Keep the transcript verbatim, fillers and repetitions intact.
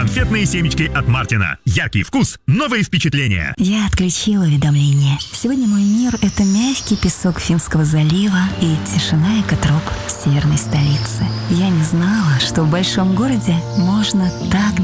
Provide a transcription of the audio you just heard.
Конфетные семечки от Мартина. Яркий вкус, новые впечатления. Я отключила уведомления. Сегодня мой мир — это мягкий песок Финского залива и тишина экотроп северной столицы. Я не знала, что в большом городе можно так